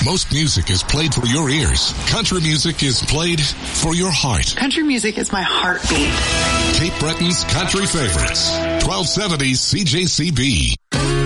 most music is played for your ears, country music is played for your heart. Country music is my heartbeat. Cape Breton's Country Favorites, 1270 CJCB.